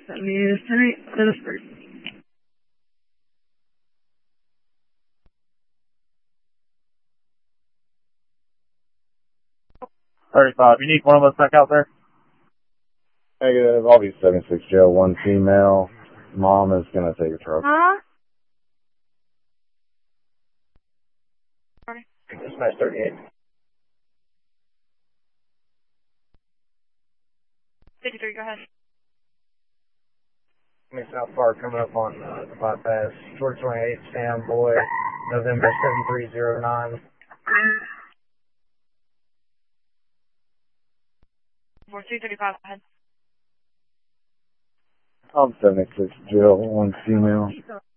That means tonight, Lewisburg. 35. You need one of us back out there? Negative. I'll be 76 jail. One female. Mom is going to take a truck. Huh? Dispatch 38. 53, go ahead. South Park coming up on the bypass. George 28, Sam Boy, November 7309. 4235, go ahead. I'm 76 jail. One female.